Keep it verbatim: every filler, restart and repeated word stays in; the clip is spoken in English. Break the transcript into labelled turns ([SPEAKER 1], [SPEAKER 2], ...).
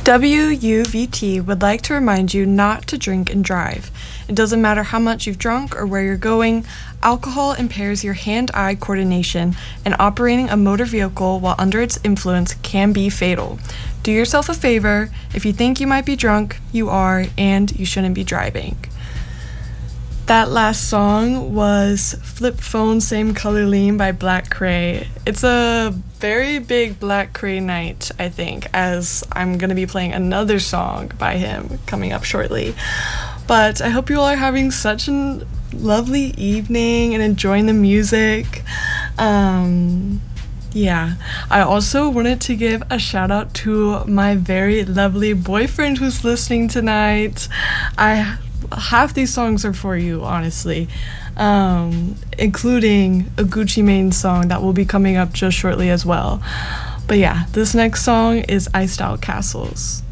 [SPEAKER 1] W U V T would like to remind you not to drink and drive. It doesn't matter how much you've drunk or where you're going, alcohol impairs your hand-eye coordination, and operating a motor vehicle while under its influence can be fatal. Do yourself a favor. If you think you might be drunk, you are, and you shouldn't be driving. That last song was Flip Phone Same Color Lean by Black Cray. It's a very big Black Cray night, I think, as I'm going to be playing another song by him coming up shortly. But I hope you all are having such a lovely evening and enjoying the music. Um, yeah, I also wanted to give a shout out to my very lovely boyfriend who's listening tonight. I half these songs are for you, honestly, um, including a Gucci Mane song that will be coming up just shortly as well. But yeah, this next song is Iced Out Castles.